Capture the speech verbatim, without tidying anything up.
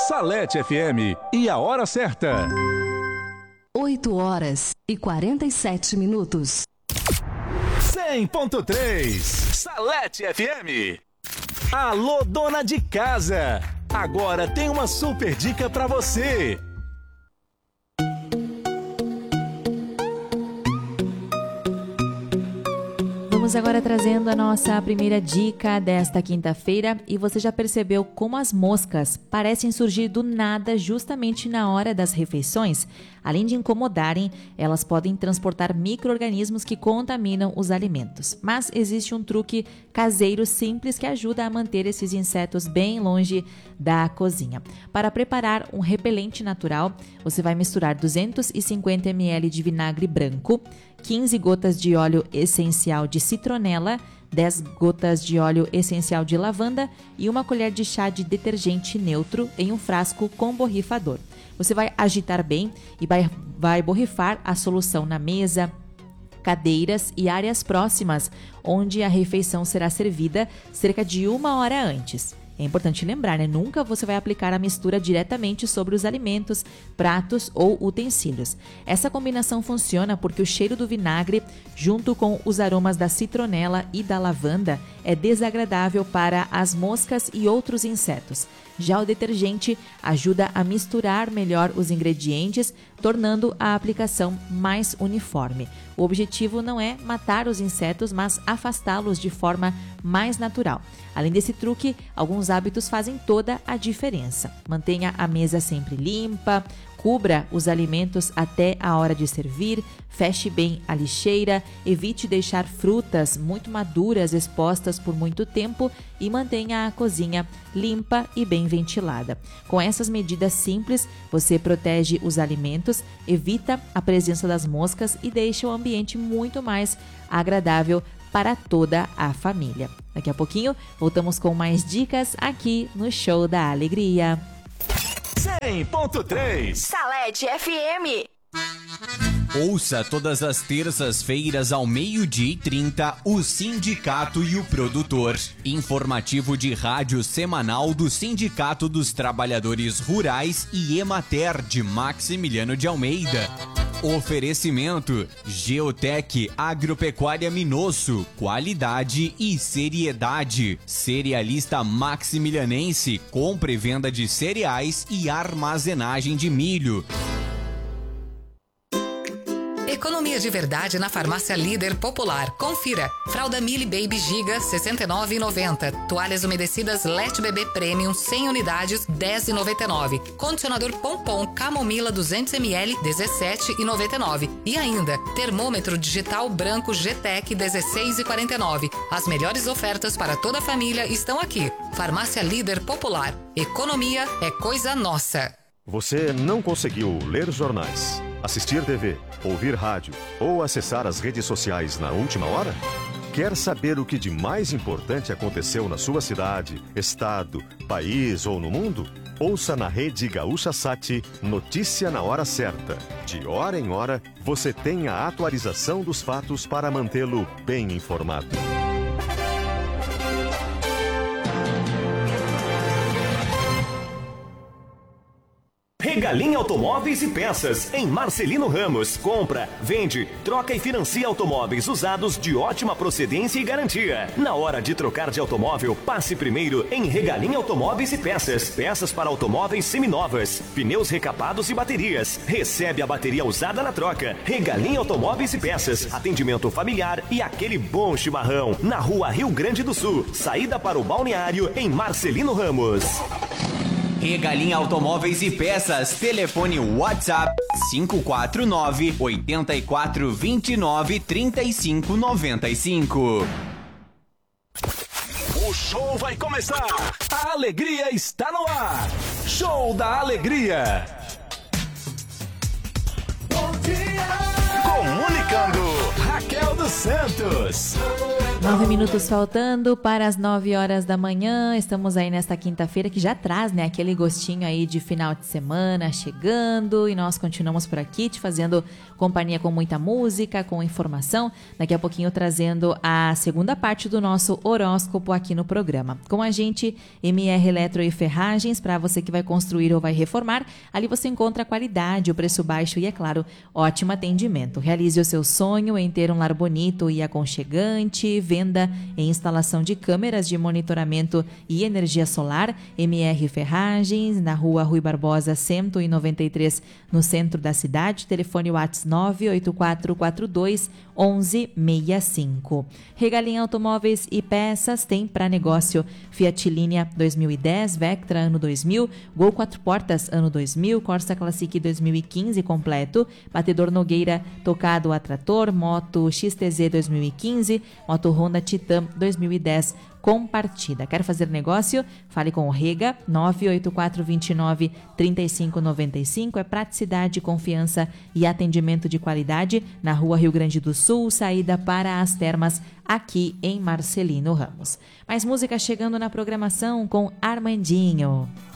Salete F M e a hora certa. oito horas e quarenta e sete minutos. cem ponto três Salete F M. Alô, dona de casa. Agora tem uma super dica pra você. Vamos agora trazendo a nossa primeira dica desta quinta-feira, e você já percebeu como as moscas parecem surgir do nada justamente na hora das refeições? Além de incomodarem, elas podem transportar micro-organismos que contaminam os alimentos. Mas existe um truque caseiro simples que ajuda a manter esses insetos bem longe da cozinha. Para preparar um repelente natural, você vai misturar duzentos e cinquenta mililitros de vinagre branco, quinze gotas de óleo essencial de citronela, dez gotas de óleo essencial de lavanda e uma colher de chá de detergente neutro em um frasco com borrifador. Você vai agitar bem e vai, vai borrifar a solução na mesa, cadeiras e áreas próximas, onde a refeição será servida cerca de uma hora antes. É importante lembrar, né? Nunca você vai aplicar a mistura diretamente sobre os alimentos, pratos ou utensílios. Essa combinação funciona porque o cheiro do vinagre, junto com os aromas da citronela e da lavanda, é desagradável para as moscas e outros insetos. Já o detergente ajuda a misturar melhor os ingredientes, tornando a aplicação mais uniforme. O objetivo não é matar os insetos, mas afastá-los de forma mais natural. Além desse truque, alguns hábitos fazem toda a diferença. Mantenha a mesa sempre limpa, cubra os alimentos até a hora de servir, feche bem a lixeira, evite deixar frutas muito maduras expostas por muito tempo e mantenha a cozinha limpa e bem ventilada. Com essas medidas simples, você protege os alimentos, evita a presença das moscas e deixa o ambiente muito mais agradável para toda a família. Daqui a pouquinho, voltamos com mais dicas aqui no Show da Alegria. cem ponto três Salete F M. Ouça todas as terças-feiras ao meio-dia e trinta o Sindicato e o Produtor. Informativo de rádio semanal do Sindicato dos Trabalhadores Rurais e Emater de Maximiliano de Almeida. Oferecimento Geotec Agropecuária Minosso, qualidade e seriedade. Cerealista Maximilianense, compra e venda de cereais e armazenagem de milho. Economia de verdade na Farmácia Líder Popular. Confira. Fralda Mili Baby Giga, sessenta e nove reais e noventa centavos. Toalhas umedecidas Let Bebê Premium, cem unidades, dez reais e noventa e nove centavos. Condicionador Pompom Camomila duzentos mililitros, dezessete reais e noventa e nove centavos. E ainda, termômetro digital branco G-Tech, dezesseis reais e quarenta e nove centavos. As melhores ofertas para toda a família estão aqui. Farmácia Líder Popular. Economia é coisa nossa. Você não conseguiu ler jornais, assistir T V, ouvir rádio ou acessar as redes sociais na última hora? Quer saber o que de mais importante aconteceu na sua cidade, estado, país ou no mundo? Ouça na Rede Gaúcha Sat Notícia na Hora Certa. De hora em hora, você tem a atualização dos fatos para mantê-lo bem informado. Regalim Automóveis e Peças, em Marcelino Ramos. Compra, vende, troca e financia automóveis usados de ótima procedência e garantia. Na hora de trocar de automóvel, passe primeiro em Regalim Automóveis e Peças. Peças para automóveis seminovas, pneus recapados e baterias. Recebe a bateria usada na troca. Regalim Automóveis e Peças. Atendimento familiar e aquele bom chimarrão. Na rua Rio Grande do Sul. Saída para o balneário em Marcelino Ramos. Regalim Automóveis e Peças, telefone WhatsApp cinco quatro nove, oito quatro dois nove, três cinco nove cinco. O show vai começar! A alegria está no ar! Show da Alegria! Bom dia! Comunicando! Raquel dos Santos. Nove minutos faltando para as nove horas da manhã. Estamos aí nesta quinta-feira que já traz, né, aquele gostinho aí de final de semana chegando, e nós continuamos por aqui te fazendo companhia com muita música, com informação. Daqui a pouquinho trazendo a segunda parte do nosso horóscopo aqui no programa. Com a gente, M R Eletro e Ferragens, para você que vai construir ou vai reformar. Ali você encontra a qualidade, o preço baixo e, é claro, ótimo atendimento. Realize o seu sonho em ter um lar bonito e aconchegante. Venda e instalação de câmeras de monitoramento e energia solar. M R Ferragens, na rua Rui Barbosa, cento e noventa e três, no centro da cidade. Telefone WhatsApp nove oito quatro quatro dois um um seis cinco. Regalinha Automóveis e Peças tem para negócio Fiat Linea dois mil e dez, Vectra ano dois mil, Gol quatro portas ano dois mil, Corsa Classic dois mil e quinze completo, Batedor Nogueira tocado a trator, Moto X T Z dois mil e quinze, Moto Honda Titan dois mil e dez com partida. Quer fazer negócio? Fale com o Rega, nove oito quatro dois nove três cinco nove cinco. É praticidade, confiança e atendimento de qualidade na rua Rio Grande do Sul, saída para as Termas, aqui em Marcelino Ramos. Mais música chegando na programação com Armandinho.